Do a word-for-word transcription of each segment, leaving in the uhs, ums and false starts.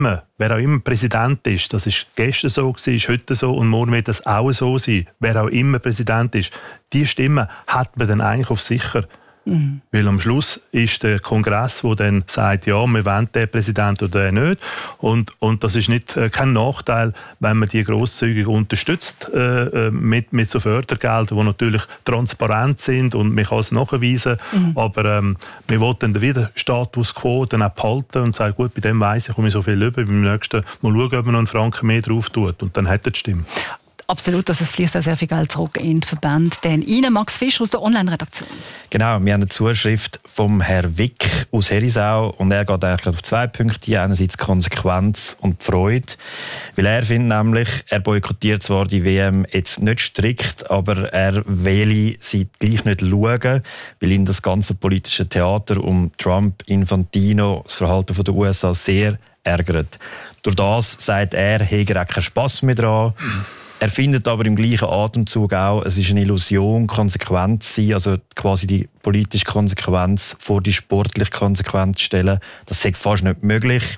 Wer auch immer Präsident ist, das ist gestern so, ist heute so und morgen wird das auch so sein. Wer auch immer Präsident ist, die Stimme hat man dann eigentlich auf sicher. Mhm. Weil am Schluss ist der Kongress, der dann sagt, ja, wir wollen den Präsident oder den nicht. Und, und das ist nicht, äh, kein Nachteil, wenn man die grosszügig unterstützt äh, mit, mit so Fördergeldern, die natürlich transparent sind und man kann es nachweisen. Mhm. Aber ähm, wir wollen dann wieder Status quo dann auch behalten und sagen, gut, bei dem weiss ich, komme ich so viel über, beim nächsten mal schauen, ob man noch einen Franken mehr drauf tut. Und dann hat er die Stimme. Absolut, dass es fließt auch sehr viel Geld zurück in den Verband. Dann Ihnen, Max Fisch aus der Online-Redaktion. Genau, wir haben eine Zuschrift vom Herrn Wick aus Herisau und er geht eigentlich auf zwei Punkte ein. Einerseits Konsequenz und Freude, weil er findet nämlich, er boykottiert zwar die W M jetzt nicht strikt, aber er will sie gleich nicht schauen, weil ihn das ganze politische Theater um Trump, Infantino, das Verhalten der U S A sehr ärgert. Durch das sagt er, hege er auch keinen Spass mehr dran. Er findet aber im gleichen Atemzug auch, es ist eine Illusion, konsequent zu sein, also quasi die politische Konsequenz vor die sportliche Konsequenz zu stellen. Das ist fast nicht möglich.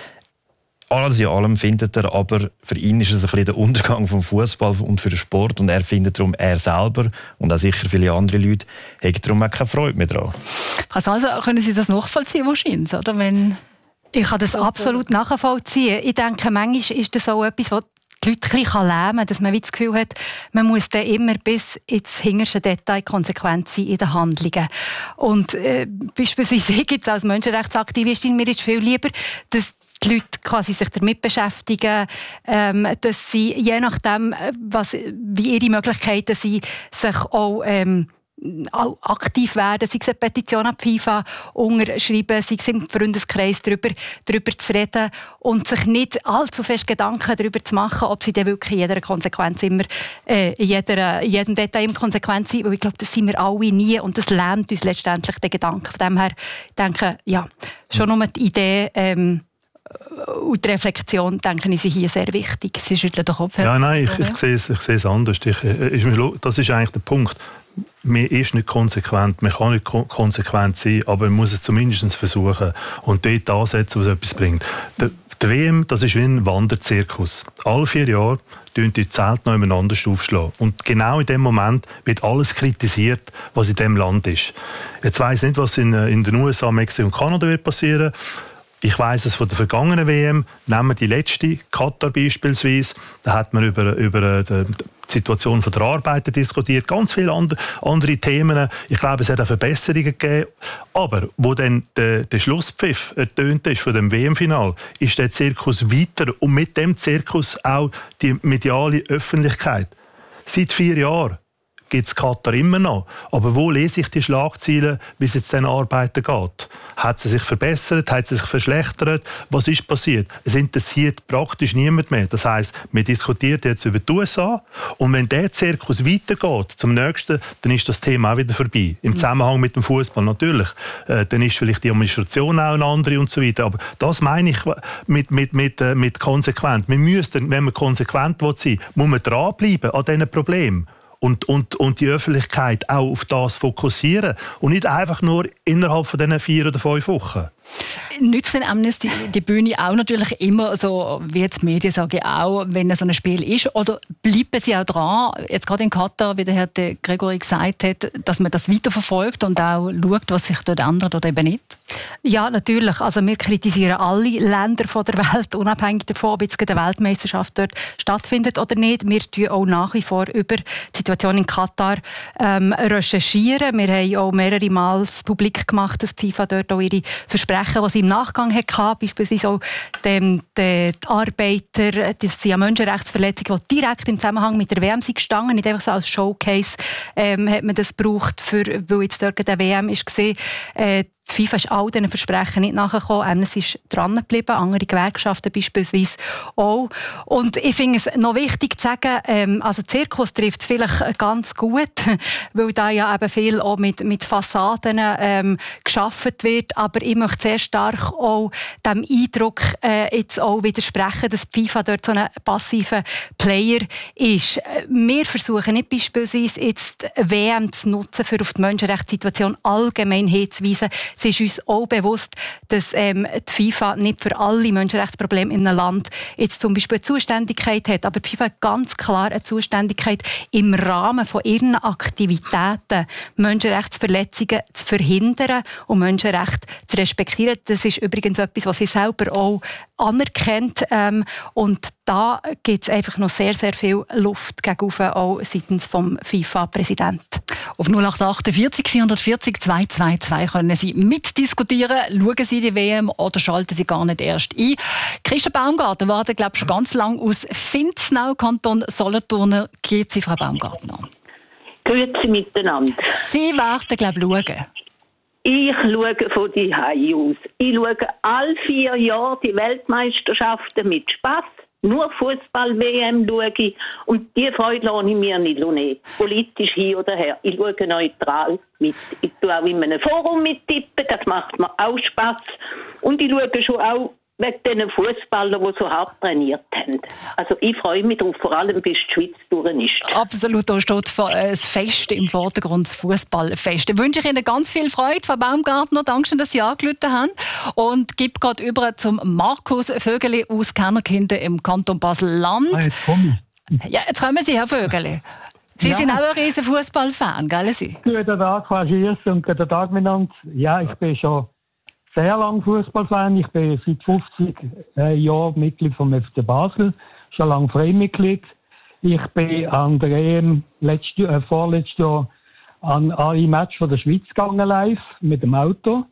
Alles in allem findet er, aber für ihn ist es ein bisschen der Untergang vom Fußball und für den Sport und er findet darum, er selber und auch sicher viele andere Leute, haben darum auch keine Freude mehr daran. Frau Salser, können Sie das nachvollziehen wahrscheinlich, oder? Wenn ich kann das absolut nachvollziehen. Ich denke, manchmal ist das auch etwas, was die Leute ein bisschen lähmen kann, dass man das Gefühl hat, man muss dann immer bis ins hinterste Detail konsequent sein in den Handlungen. Und äh, beispielsweise ich jetzt als Menschenrechtsaktivistin, mir ist viel lieber, dass die Leute quasi sich damit beschäftigen, ähm, dass sie je nachdem, was, wie ihre Möglichkeiten sind, sich auch ähm, aktiv werden, sei es eine Petition an die FIFA unterschreiben, sei es im Freundeskreis darüber, darüber zu reden und sich nicht allzu fest Gedanken darüber zu machen, ob sie dann wirklich in jeder Konsequenz immer, äh, in, jeder, in jedem Detail immer konsequent sind, weil ich glaube, das sind wir alle nie und das lähmt uns letztendlich den Gedanken. Von dem her denke ich, ja, schon nur die Idee ähm, und die Reflexion, denke ich, sind hier sehr wichtig. Sie schütteln den Kopf. Ja, nein, ich, ich, sehe es, ich sehe es anders. Ich, ich, das ist eigentlich der Punkt. Man ist nicht konsequent, man kann nicht konsequent sein, aber man muss es zumindest versuchen und dort ansetzen, was etwas bringt. Der, der W M, das ist wie ein Wanderzirkus. Alle vier Jahre tun die Zelte noch ineinander aufschlagen. Und genau in dem Moment wird alles kritisiert, was in dem Land ist. Jetzt weiss ich nicht, was in, in den U S A, Mexiko und Kanada wird passieren. Ich weiss es von der vergangenen W M. Nehmen wir die letzte, Katar beispielsweise. Da hat man über, über die Situation der Arbeiter diskutiert, ganz viele andere, andere Themen. Ich glaube, es hat auch Verbesserungen gegeben. Aber wo dann der, der Schlusspfiff ertönt ist von dem W M-Final, ist der Zirkus weiter und mit dem Zirkus auch die mediale Öffentlichkeit. Seit vier Jahren gibt es Katar immer noch. Aber wo lese ich die Schlagzeilen, wie es jetzt den Arbeitern geht? Hat sie sich verbessert? Hat sie sich verschlechtert? Was ist passiert? Es interessiert praktisch niemand mehr. Das heisst, wir diskutieren jetzt über die U S A und wenn der Zirkus weitergeht zum nächsten, dann ist das Thema auch wieder vorbei. Im Zusammenhang mit dem Fußball natürlich. Äh, dann ist vielleicht die Administration auch eine andere und so weiter. Aber das meine ich mit, mit, mit, äh, mit konsequent. Wir müssen, wenn man konsequent sein will, muss man dranbleiben an diesen Problemen. Und, und, und die Öffentlichkeit auch auf das fokussieren und nicht einfach nur innerhalb von diesen vier oder fünf Wochen. Nützt denn Amnesty die Bühne auch natürlich immer, so wie jetzt die Medien sagen auch, wenn so ein Spiel ist? Oder bleiben sie auch dran, jetzt gerade in Katar, wie der Herr de Gregory gesagt hat, dass man das weiterverfolgt und auch schaut, was sich dort ändert oder eben nicht? Ja, natürlich. Also wir kritisieren alle Länder von der Welt, unabhängig davon, ob jetzt eine Weltmeisterschaft dort stattfindet oder nicht. Wir tun auch nach wie vor über die Situation in Katar ähm, recherchieren. Wir haben auch mehrere Mal publik gemacht, dass die FIFA dort auch ihre Versprechen, die sie im Nachgang hatte, beispielsweise auch die, die Arbeiter, das sind ja Menschenrechtsverletzungen, die direkt im Zusammenhang mit der W M sind gestanden, nicht einfach so als Showcase ähm, hat man das gebraucht, für, weil jetzt dort der W M war. Äh, Die FIFA ist all diesen Versprechen nicht nachgekommen. Amnesty ist dran geblieben, andere Gewerkschaften beispielsweise auch. Und ich finde es noch wichtig zu sagen, ähm, also Zirkus trifft es vielleicht ganz gut, weil da ja eben viel auch mit, mit Fassaden ähm, geschaffen wird. Aber ich möchte sehr stark auch dem Eindruck äh, jetzt auch widersprechen, dass die FIFA dort so ein passiver Player ist. Wir versuchen nicht beispielsweise jetzt W M zu nutzen, für auf die Menschenrechtssituation allgemein hinzuweisen. Es ist uns auch bewusst, dass ähm, die FIFA nicht für alle Menschenrechtsprobleme in einem Land jetzt zum Beispiel eine Zuständigkeit hat. Aber die FIFA hat ganz klar eine Zuständigkeit, im Rahmen von ihren Aktivitäten Menschenrechtsverletzungen zu verhindern und Menschenrechte zu respektieren. Das ist übrigens etwas, was sie selber auch anerkennt. Ähm, und da gibt es einfach noch sehr, sehr viel Luft gegenüber, auch seitens vom FIFA-Präsidenten. Auf null acht achtundvierzig vierhundertvierzig zweihundertzweiundzwanzig können Sie mitdiskutieren. Schauen Sie die W M oder schalten Sie gar nicht erst ein. Christa Baumgartner wartet, glaube ich, schon ganz lange aus Finznau, Kanton Solothurn. Geht Sie, Frau Baumgartner? Grüezi miteinander. Sie werden, glaube ich, schauen. Ich schaue von die Hause aus. Ich schaue alle vier Jahre die Weltmeisterschaften mit Spass. Nur Fußball-W M schaue ich. Und die Freude lasse ich mir nicht nehmen. Politisch hin oder her. Ich schaue neutral mit. Ich tue auch in einem Forum mittippen. Das macht mir auch Spass. Und ich schaue schon auch wegen diesen Fußballern, die so hart trainiert haben. Also ich freue mich darauf, vor allem bis die Schweiz durch ist. Absolut, da steht das Fest im Vordergrund, das Fußballfest. Ich wünsche Ihnen ganz viel Freude, Frau Baumgartner. Dankeschön, dass Sie angerufen haben. Und gebe gerade über zum Markus Vögeli aus Kennerkinden im Kanton Basel-Land. Ah, jetzt komme ich. Ja, jetzt kommen Sie, Herr Vögeli. Sie ja. sind auch ein riesen Fußballfan, gell? Sie? Guten Tag, Frau Schiers, und guten Tag miteinander. Ja, ich bin schon sehr lange Fußballfan. Ich bin seit fünfzig äh, Jahren Mitglied vom F C Basel, schon lange Freimitglied. Ich bin an der E M letztes, äh, vorletztes Jahr an alle Matches von der Schweiz gegangen live mit dem Auto.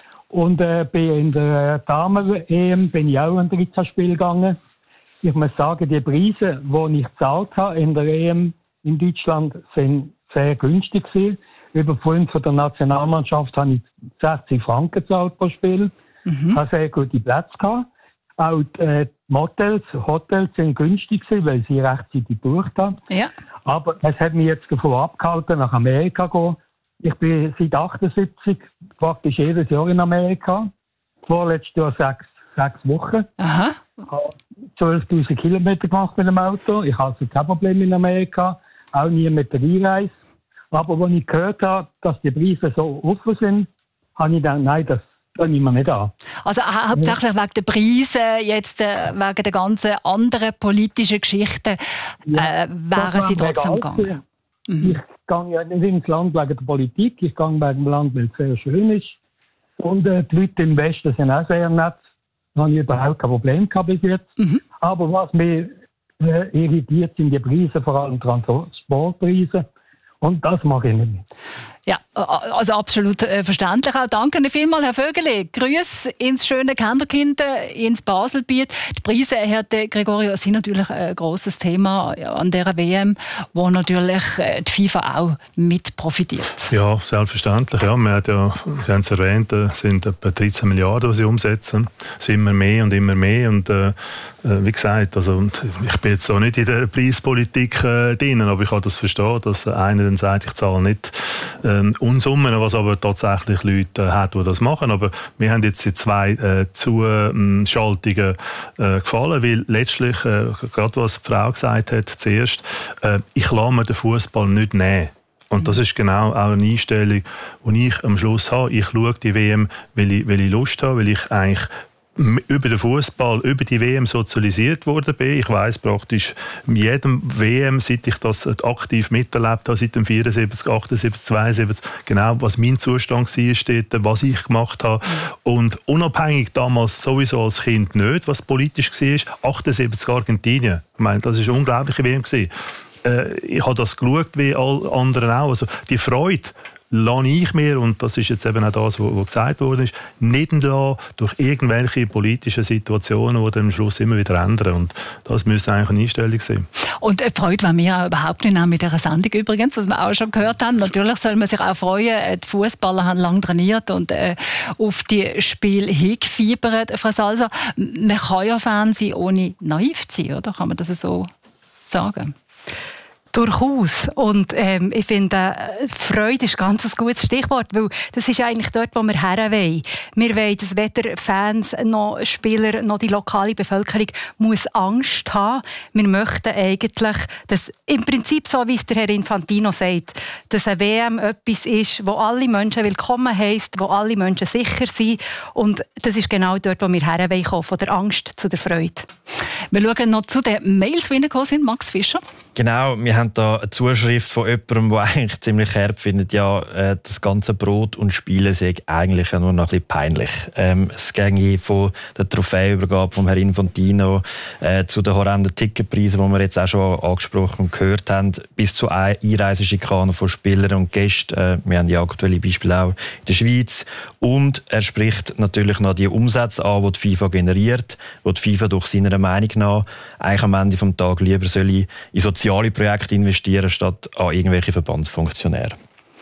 Und äh, bin in der Damen-E M bin ich auch an dreizehn Spiele gegangen. Ich muss sagen, die Preise, die ich gezahlt habe in der E M in Deutschland, sind sehr günstig gewesen. Über Freund von der Nationalmannschaft habe ich sechzig Franken gezahlt pro Spiel. Mhm. Ich hatte sehr gute Plätze gehabt. Auch die äh, Motels, Hotels sind günstig gewesen, weil sie rechtzeitig gebucht haben. Ja. Aber es hat mich jetzt davon abgehalten, nach Amerika zu gehen. Ich bin seit achtundsiebzig praktisch jedes Jahr in Amerika. Vorletztes Jahr sechs, sechs Wochen. Aha. Ich habe zwölftausend Kilometer gemacht mit dem Auto. Ich habe also kein Problem in Amerika. Auch nie mit der Einreise. Aber als ich gehört habe, dass die Preise so offen sind, habe ich gedacht, nein, das tue ich mir nicht an. Also hauptsächlich wegen der Preise, jetzt äh, wegen der ganzen anderen politischen Geschichten, ja, äh, wären Sie trotzdem gegangen? Mhm. Ich gehe ja nicht ins Land wegen der Politik, ich gehe wegen dem Land, weil es sehr schön ist. Und äh, die Leute im Westen sind auch sehr nett. Da habe ich überhaupt kein Problem gehabt bis jetzt. Mhm. Aber was mich äh, irritiert, sind die Preise, vor allem Transportpreise. Und das mache ich nicht. Ja, also absolut äh, verständlich auch. Danke vielmals, Herr Vögeli. Grüß ins schöne Kennerkind, ins Baselbiet. Die Preise, Herr De Gregorio, sind natürlich ein grosses Thema an dieser W M, wo natürlich äh, die FIFA auch mit profitiert. Ja, selbstverständlich. Ja. Wir, ja, Sie haben es erwähnt, es sind etwa dreizehn Milliarden, die sie umsetzen. Es ist immer mehr und immer mehr. Und äh, wie gesagt, also, ich bin jetzt auch nicht in der Preispolitik äh, drin, aber ich kann das verstehen, dass einer dann sagt, ich zahle nicht ähm, Unsummen, was aber tatsächlich Leute äh, hat, die das machen. Aber wir haben jetzt die zwei äh, Zuschaltungen äh, gefallen, weil letztlich, äh, gerade was die Frau gesagt hat zuerst, äh, ich lasse mir den Fußball nicht nehmen. Und das ist genau auch eine Einstellung, die ich am Schluss habe. Ich schaue die W M, weil ich, weil ich Lust habe, weil ich eigentlich über den Fußball, über die W M sozialisiert worden bin. Ich weiss praktisch in jedem W M, seit ich das aktiv miterlebt habe, seit dem vierundsiebzig, achtundsiebzig, zweiundsiebzig, genau, was mein Zustand war, steht, was ich gemacht habe. Und unabhängig damals sowieso als Kind nicht, was politisch war, achtundsiebzig Argentinien. Ich meine, das war eine unglaubliche W M. Äh, ich habe das geschaut, wie alle anderen auch. Also die Freude lasse ich mir, und das ist jetzt eben auch das, was gesagt worden ist, nicht entlassen durch irgendwelche politischen Situationen, die dann am Schluss immer wieder ändern. Und das müsste eigentlich eine Einstellung sein. Und die Freude wollen wir auch überhaupt nicht haben mit dieser Sendung übrigens, was wir auch schon gehört haben. Natürlich soll man sich auch freuen, die Fußballer haben lange trainiert und äh, auf die Spiele hingefiebert. Frau Salser, man kann ja Fan sein, ohne naiv zu sein, oder? Kann man das so sagen? Durchaus. Und ähm, ich finde, Freude ist ganz ein gutes Stichwort, weil das ist eigentlich dort, wo wir her wollen. Wir wollen, dass weder Fans noch Spieler noch die lokale Bevölkerung muss Angst haben. Wir möchten eigentlich, dass im Prinzip, so wie es der Herr Infantino sagt, dass eine W M etwas ist, wo alle Menschen willkommen heisst, wo alle Menschen sicher sind. Und das ist genau dort, wo wir her wollen, von der Angst zu der Freude. Wir schauen noch zu den Mails, die reingekommen sind. Max Fischer. Genau, wir haben da eine Zuschrift von jemandem, der eigentlich ziemlich herb findet, ja, äh, das ganze Brot und Spielen sei eigentlich ja nur noch ein bisschen peinlich. Ähm, es ginge von der Trophäenübergabe vom Herrn Infantino äh, zu den horrenden Ticketpreisen, die wir jetzt auch schon angesprochen und gehört haben, bis zu Einreiseschikanen von Spielern und Gästen. Äh, wir haben ja aktuelle Beispiele auch in der Schweiz. Und er spricht natürlich noch die Umsätze an, die die FIFA generiert, die die FIFA durch seiner Meinung nach eigentlich am Ende des Tages lieber soll in soziale Projekte investieren, statt an irgendwelche Verbandsfunktionäre.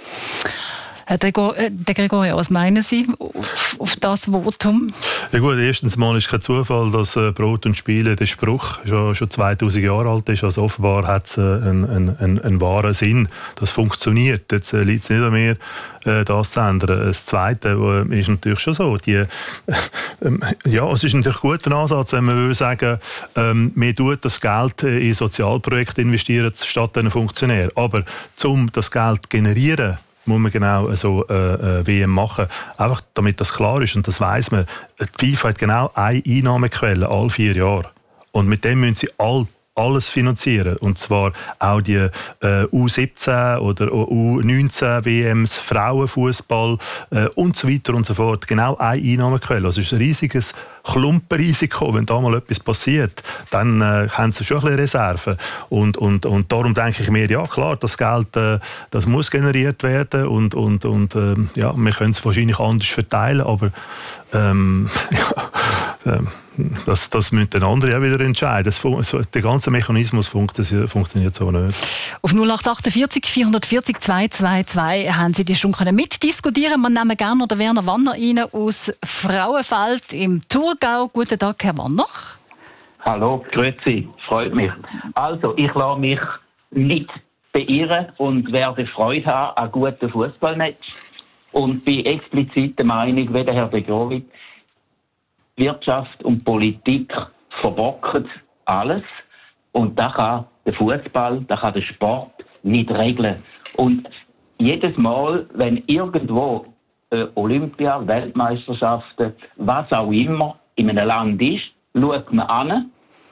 Herr Gregory, was meinen Sie auf, auf das Votum? Ja gut, erstens mal ist es kein Zufall, dass äh, Brot und Spiele, der Spruch schon, schon zweitausend Jahre alt ist. Also offenbar hat es äh, einen, einen, einen wahren Sinn. Das funktioniert. Jetzt äh, liegt es nicht an mir, äh, das zu ändern. Das Zweite äh, ist natürlich schon so. Die, äh, äh, ja, es ist natürlich ein guter Ansatz, wenn man will sagen, ähm, man tut das Geld in Sozialprojekte investieren, statt einen Funktionär. Aber um das Geld zu generieren, muss man genau so äh, W M machen. Einfach damit das klar ist, und das weiss man. Die FIFA hat genau eine Einnahmequelle, alle vier Jahre. Und mit dem müssen sie all, alles finanzieren. Und zwar auch die äh, U siebzehn oder U neunzehn W Ms, Frauenfußball äh, und so weiter und so fort. Genau eine Einnahmequelle. Also es ist ein riesiges Klumpenrisiko, wenn da mal etwas passiert, dann äh, haben sie schon ein bisschen Reserven. Und, und, und darum denke ich mir, ja klar, das Geld äh, das muss generiert werden und, und, und äh, ja, wir können es wahrscheinlich anders verteilen, aber ähm, ja, äh, das, das müssen dann andere auch wieder entscheiden. Das, so, der ganze Mechanismus funktioniert, funktioniert so nicht. Auf null acht achtundvierzig vierhundertvierzig zweihundertzweiundzwanzig haben Sie die schon mitdiskutieren. Wir nehmen gerne den Werner Wanner rein aus Frauenfeld im Thurgau. Guten Tag, Herr Wanner. Hallo, grüezi, freut mich. Also, ich lasse mich nicht beirren und werde Freude haben an guten Fußballmatch und bin explizit der Meinung, wie der Herr de Growitz, Wirtschaft und Politik verbocken alles und da kann der Fußball, da kann der Sport nicht regeln. Und jedes Mal, wenn irgendwo äh, Olympia, Weltmeisterschaften, was auch immer in einem Land ist, schaut man an,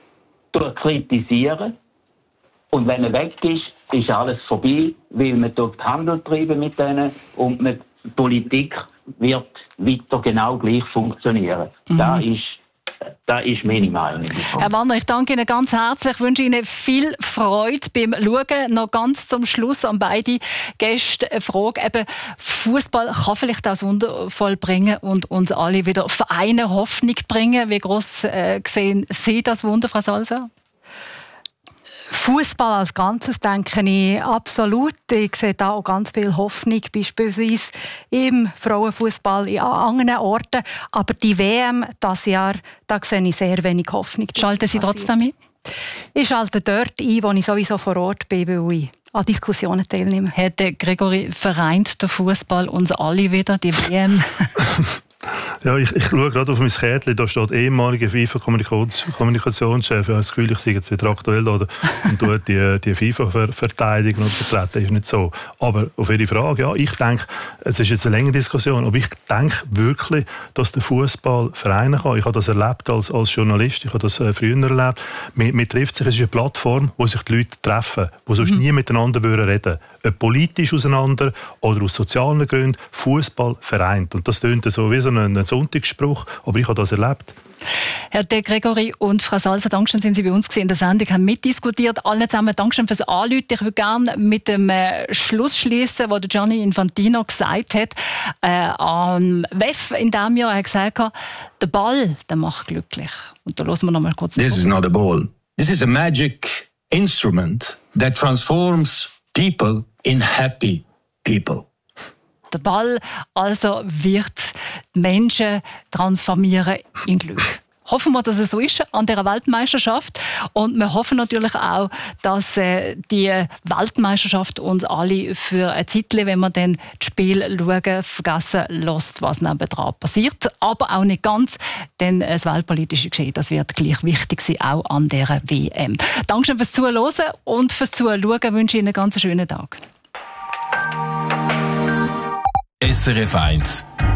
kritisieren und wenn er weg ist, ist alles vorbei, weil man dort Handel treiben mit denen und mit Politik wird weiter genau gleich funktionieren. Mhm. Da ist, da ist meine Meinung. Herr Wanner, ich danke Ihnen ganz herzlich. Ich wünsche Ihnen viel Freude beim Schauen. Noch ganz zum Schluss an beide Gäste eine Frage. Eben, Fußball kann vielleicht auch das Wunder vollbringen und uns alle wieder auf eine Hoffnung bringen. Wie gross äh, sehen Sie das Wunder, Frau Salzer? Fußball als Ganzes denke ich absolut. Ich sehe da auch ganz viel Hoffnung, beispielsweise im Frauenfußball an anderen Orten. Aber die W M dieses Jahr, da sehe ich sehr wenig Hoffnung. Schalten Sie trotzdem ein? Ich schalte dort ein, wo ich sowieso vor Ort bin, weil ich an Diskussionen teilnehme. Hätte Gregory vereint der Fußball uns alle wieder, die W M? Ja, ich, ich schaue gerade auf mein Kärtchen, da steht ehemaliger FIFA-Kommunikationschef. Ich habe das Gefühl, ich sei jetzt wieder aktuell da und tue die, die FIFA verteidigen und vertreten. Ist nicht so. Aber auf Ihre Frage, ja, ich denke, es ist jetzt eine längere Diskussion, aber ich denke wirklich, dass der Fußball vereinen kann. Ich habe das erlebt als, als Journalist, ich habe das äh, früher erlebt. Man, man trifft sich, es ist eine Plattform, wo sich die Leute treffen, die sonst mhm. nie miteinander reden würden. Ob politisch auseinander oder aus sozialen Gründen, Fußball vereint. Und das klingt so wie so ein Sonntagsspruch, aber ich habe das erlebt. Herr de Gregory und Frau Salzer, Dankeschön, sind Sie bei uns in der Sendung, haben mitdiskutiert. Allen zusammen Dankeschön fürs Anrufen. Ich würde gerne mit dem äh, Schluss schließen, was Gianni Infantino gesagt hat. Äh, am W E F in diesem Jahr, er hat gesagt, der Ball, der macht glücklich. Und da hören wir noch mal kurz This drauf. is not a ball. This is a magic instrument that transforms people in happy people. Der Ball also wird die Menschen transformieren in Glück. hoffen wir, dass es so ist an dieser Weltmeisterschaft. Und wir hoffen natürlich auch, dass äh, die Weltmeisterschaft uns alle für eine Zeit, wenn wir dann das Spiel schauen, vergessen lässt, was nebendran passiert. Aber auch nicht ganz, denn das weltpolitische Geschehen, das wird gleich wichtig sein, auch an dieser W M. Dankeschön fürs Zuhören und fürs Zuschauen. Ich wünsche Ihnen einen ganz schönen Tag. S R F eins